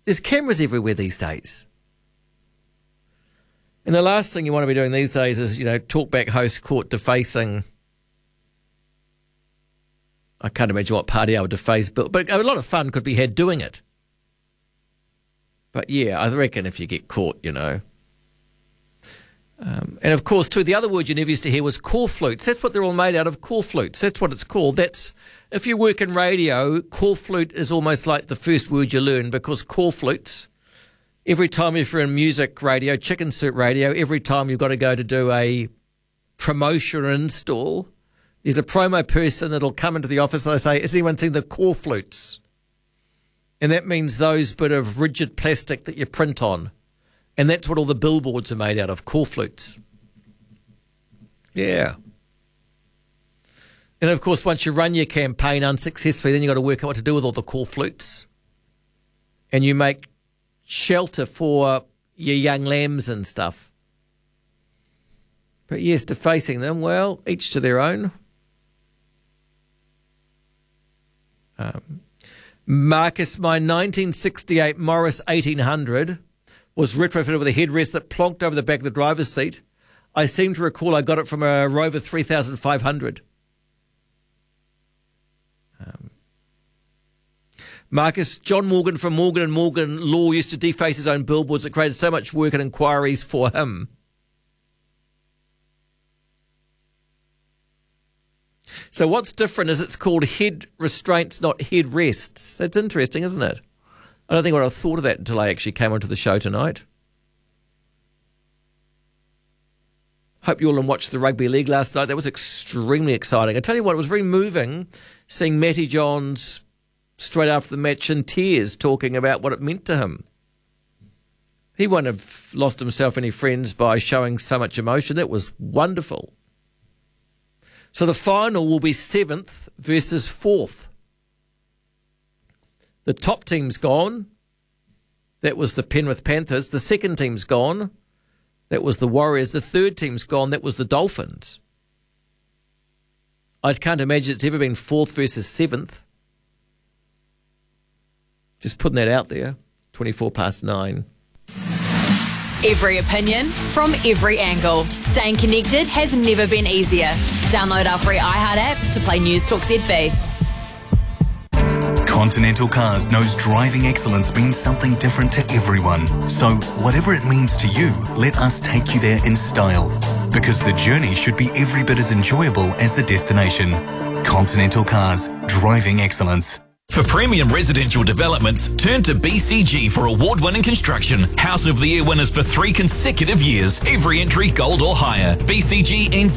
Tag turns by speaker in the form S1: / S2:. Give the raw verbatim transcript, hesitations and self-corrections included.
S1: There's cameras everywhere these days. And the last thing you want to be doing these days is, you know, talkback host caught defacing. I can't imagine what party I would deface, but, but a lot of fun could be had doing it. But yeah, I reckon if you get caught, you know. Um, and of course, too, the other word you never used to hear was core flutes. That's what they're all made out of, core flutes. That's what it's called. That's if you work in radio, core flute is almost like the first word you learn, because core flutes, every time if you're in music radio, chicken soup radio, every time you've got to go to do a promotion or install, there's a promo person that'll come into the office and they say, has anyone seen the core flutes? And that means those bit of rigid plastic that you print on. And that's what all the billboards are made out of, core flutes. Yeah. And of course, once you run your campaign unsuccessfully, then you've got to work out what to do with all the core flutes. And you make shelter for your young lambs and stuff. But yes, defacing them, well, each to their own. Um, Marcus, my nineteen sixty-eight Morris eighteen hundred was retrofitted with a headrest that plonked over the back of the driver's seat. I seem to recall I got it from a Rover three thousand five hundred. Um, Marcus, John Morgan from Morgan and Morgan Law used to deface his own billboards that created so much work and inquiries for him. So what's different is it's called head restraints, not head rests. That's interesting, isn't it? I don't think I would have thought of that until I actually came onto the show tonight. Hope you all watched the rugby league last night. That was extremely exciting. I tell you what, it was very moving seeing Matty Johns straight after the match in tears talking about what it meant to him. He wouldn't have lost himself any friends by showing so much emotion. That was wonderful. So the final will be seventh versus fourth. The top team's gone. That was the Penrith Panthers. The second team's gone. That was the Warriors. The third team's gone. That was the Dolphins. I can't imagine it's ever been fourth versus seventh. Just putting that out there. twenty-four past nine.
S2: Every opinion from every angle. Staying connected has never been easier. Download our free iHeart app to play News Talk Z B.
S3: Continental Cars knows driving excellence means something different to everyone. So whatever it means to you, let us take you there in style. Because the journey should be every bit as enjoyable as the destination. Continental Cars, driving excellence.
S4: For premium residential developments, turn to B C G for award-winning construction. House of the Year winners for three consecutive years. Every entry gold or higher. B C G N Z.